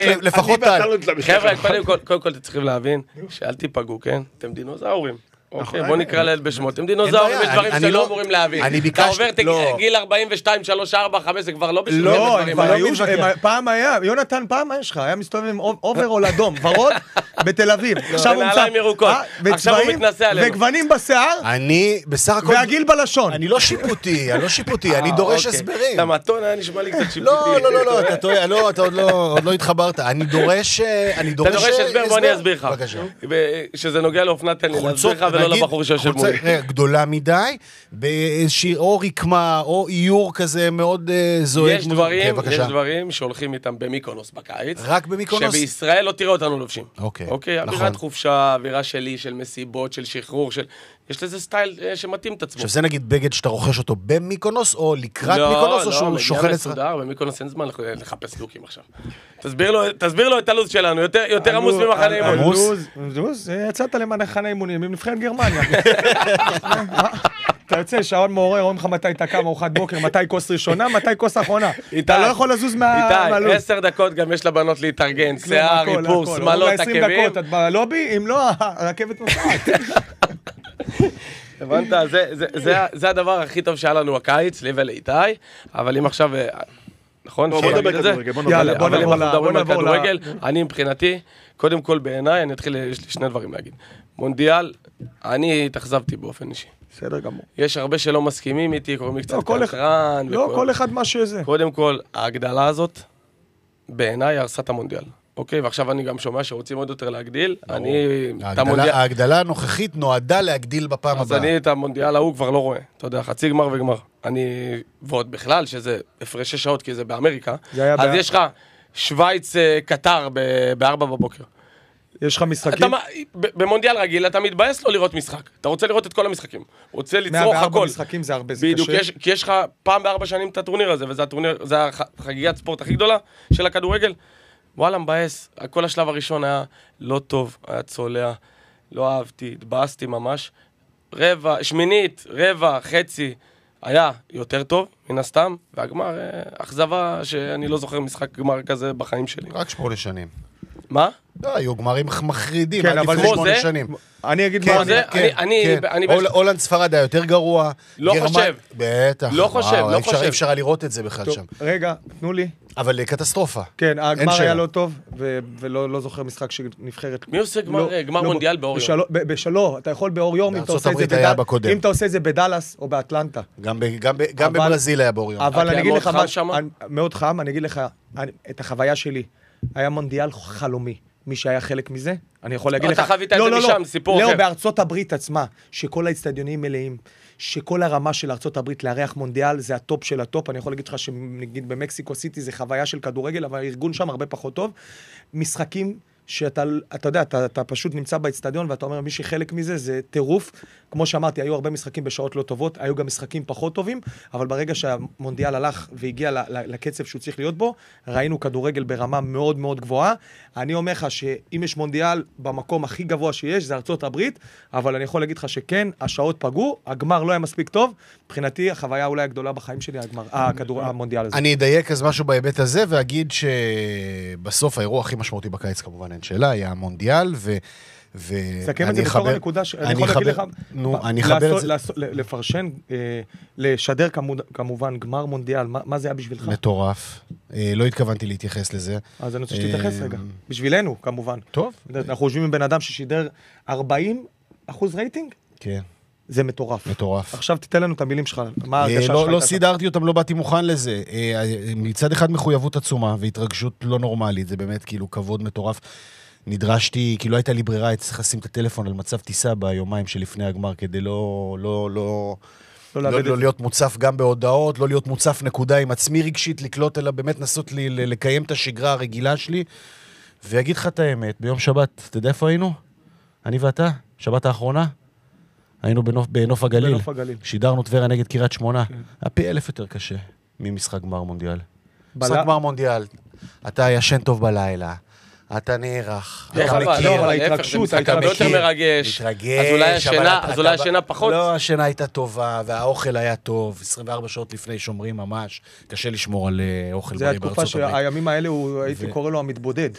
לפחות טל. חבר'ה, קודם כל אתם צריכים להבין, שאל תיפגעו, כן? אתם דינוזאורים. אוקיי, בוא נקרא לילד בשמות. אתם דינוזאורים, יש דברים שאתם לא אמורים להבין. אתה עובר גיל 42, 3, 4, 5, זה כבר לא בשביל דברים. פעם היה, יונתן, פעם יש לך, היה מסתובב עם אוברול אדום, ורוד, בתל אביב. עכשיו הוא נעליים ירוקות. עכשיו הוא מתנסה עלינו. וגוונים בשיער. אני, בסך הכל... והגיל בלשון. אני לא שיפוטי, אני דורש הסברים. המתון היה נשמע לי קצת שיפוטי. לא, אתה עוד לא התחברת. אני דורש... אתה דורש הסבר, בוא אני אסביר לך. שזה נוגע לאופנת, תן לי להסביר לך ולא לבחור שיושב מולי. גדולה מדי, באיזושהי או רקמה או איור כזה מאוד זועק. יש דברים שהולכים איתם במיקונוס בקיץ. רק במיקונוס? שבישראל לא תראה אותנו לובשים. אוקיי, אווירת חופשה, אווירה שלי, של מסיבות, של שחרור, יש לזה סטייל שמתאים את עצמו. עכשיו זה נגיד בגד שאתה רוכש אותו במיקונוס או לקראת מיקונוס או שהוא שוכן אצלך? לא, מסודר, במיקונוס אין זמן לחפש לוקים עכשיו. תסביר לו את הלו"ז שלנו, יותר עמוס ממחנה אימון. לו"ז? יצאת למחנה אימונים עם נבחרת גרמניה. אתה יוצא, שעון מעורר, אומרים לך מתי תקע מאוחד בוקר, מתי כוס ראשונה, מתי כוס אחרונה. אתה לא יכול לזוז מהלו"ז. איתי, 10 דקות גם יש לבנות להתארגן, שיער, איפור, שמלות, עקבים. 20 דקות, את בלובי, אם לא, הרכבת נוסעת. הבנת? זה הדבר הכי טוב שהיה לנו הקיץ, לי ולאיתי, אבל אם עכשיו, נכון? בוא נדבר כדורגל, בוא נעבור לכדורגל. אני מבחינתי, קודם כל בעיניי, אני אתחיל, יש לי שני דברים להגיד. מונדיאל, אני התאכזבתי באופן אישי. בסדר גמור. יש הרבה שלא מסכימים איתי, קוראים לי קצת קטרן. לא, כל אחד מה שזה. קודם כל, ההגדלה הזאת, בעיניי, הרסת המונדיאל. אוקיי, ועכשיו אני גם שומע שרוצים עוד יותר להגדיל. ההגדלה הנוכחית נועדה להגדיל בפעם הבאה. אז אני את המונדיאל ההוא כבר לא רואה. אתה יודע, חצי גמר וגמר. ועוד בכלל, שזה הפרשי שעות, כי זה באמריקה. אז יש לך שוויץ קטר ב-4 בבוקר. יש לך משחקים? במונדיאל רגיל אתה מתבאס לא לראות משחק. אתה רוצה לראות את כל המשחקים. רוצה לצרוך הכל. 104 משחקים זה הרבה, זה קשה. כי יש לך פעם ב4 שנים את הטורניר הזה, וזה החגיגת ספורט הכי גדולה של הכדורגל. וואלה, מבאס. כל השלב הראשון היה לא טוב, היה צולע, לא אהבתי, התבאסתי ממש. שמינית, רבע, חצי, היה יותר טוב, מן הסתם, והגמר, אכזבה שאני לא זוכר משחק גמר כזה בחיים שלי. רק 8 שנים. מה? לא, היו גמרים מחרידים, עד לפני 8 שנים. אני אגיד מה זה, הולנד ספרד היה יותר גרוע. לא חושב. בטח. לא חושב. אפשר לראות את זה בכלל שם. רגע, תנו לי. אבל קטסטרופה. כן, הגמר היה לא טוב, ולא זוכר משחק שנבחרת. מי עושה גמר מונדיאל באור יום? בשלום, אתה יכול באור יום, אם אתה עושה את זה בדלס או באטלנטה. גם בברזיל היה באור יום. אבל אני אגיד לך מאוד חם, אני אגיד לך את החוויה שלי. היה מונדיאל חלומי. מי שהיה חלק מזה, אני יכול להגיד לך... אתה חווית את זה משם, סיפור אחר. לא, בארצות הברית עצמה, שכל האצטדיונים מלאים, שכל הרמה של ארצות הברית לארח מונדיאל, זה הטופ של הטופ. אני יכול להגיד לך שנגיד במקסיקו סיטי זה חוויה של כדורגל, אבל הארגון שם הרבה פחות טוב. משחקים שאתה יודע, אתה פשוט נמצא באצטדיון, ואתה אומר, מי שחלק מזה זה טירוף. כמו שאמרתי, היו הרבה משחקים בשעות לא טובות, היו גם משחקים פחות טובים, אבל ברגע שהמונדיאל הלך והגיע לקצב שהוא צריך להיות בו, ראינו כדורגל ברמה מאוד מאוד גבוהה. אני אומר לך שאם יש מונדיאל במקום הכי גבוה שיש, זה ארצות הברית, אבל אני יכול להגיד לך שכן, השעות פגעו, הגמר לא היה מספיק טוב, מבחינתי החוויה אולי הגדולה בחיים שלי, המונדיאל הזה. אני אדייק אז משהו בהיבט הזה, ואגיד שבסוף האירוע הכי משמעותי בקיץ, כמובן אין שאלה, היה המונדיאל, סכם את זה בתור הנקודה שאני יכול להגיד לך, אני אחבר את זה. לפרשן, לשדר כמובן גמר מונדיאל, מה זה היה בשבילך? מטורף, לא התכוונתי להתייחס לזה. אז אני רוצה שתתייחס רגע, בשבילנו כמובן. טוב. אנחנו חושבים עם בן אדם ששידר 40% רייטינג? כן. זה מטורף. מטורף. עכשיו תיתן לנו את המילים שלך, מה הרגשה שלך? לא סידרתי אותם, לא באתי מוכן לזה. מצד אחד מחויבות עצומה והתרגשות לא נורמלית, זה באמת כאילו כבוד מטורף. נדרשתי, כי לא הייתה לי ברירה, צריך לשים את הטלפון על מצב טיסה ביומיים שלפני הגמר, כדי לא להיות מוצף גם בהודעות, לא להיות מוצף נקודה עם עצמי רגשית, לקלוט, אלא באמת נסות לקיים את השגרה הרגילה שלי, ויגיד לך את האמת, ביום שבת, אתה יודע איפה היינו? אני ואתה, שבת האחרונה, היינו בנוף הגליל. שידרנו טבריה נגד קריית שמונה. היה פי 1000 יותר קשה ממשחק גמר מונדיאל. משחק גמר מונדיאל, אתה ישן טוב בלילה, אתה נערך, אתה מכיר. ההתרגשות, אתה יותר מרגש. אז אולי השינה פחות. לא, השינה הייתה טובה, והאוכל היה טוב, 24 שעות לפני שומרים ממש. קשה לשמור על אוכל בריא בארצות הברית. זה התקופה שהימים האלה, הייתי קורא לו המתבודד.